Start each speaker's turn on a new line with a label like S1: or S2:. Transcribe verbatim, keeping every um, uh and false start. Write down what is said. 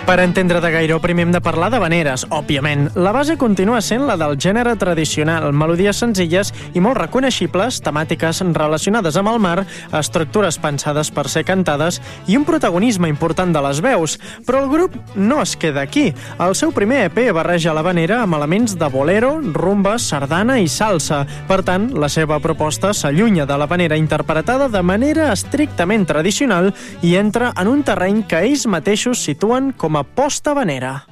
S1: Per entendre de Gairó, primer hem de parlar de habaneres, òbviament. La base continua sent la del gènere tradicional, melodies senzilles i molt reconeixibles, temàtiques relacionades amb el mar, estructures pensades per ser cantades i un protagonisme important de les veus. Però el grup no es queda aquí. El seu primer E P barreja l'habanera amb elements de bolero, rumba, sardana i salsa. Per tant, la seva proposta s'allunya de l'habanera interpretada de manera estrictament tradicional i entra en un terreny que ells mateixos situen com a post-habanera.